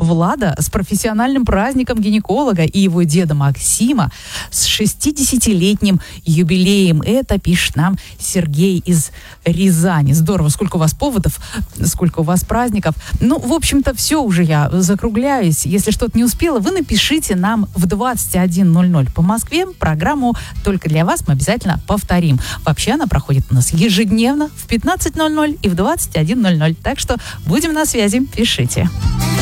Влада с профессиональным праздником гинеколога и его деда Максима с 60-летним юбилеем. Это пишет нам Сергей из Рязани. Здорово, сколько у вас поводов, сколько у вас праздников. Ну, в общем-то, все уже, я закругляюсь. Если что-то не успела, вы напишите нам в 21:00 по Москве. Программу «Только для вас» мы обязательно повторим. Вообще она проходит у нас ежедневно в 15:00 и в 21:00. Так что будем на связи. Пишите.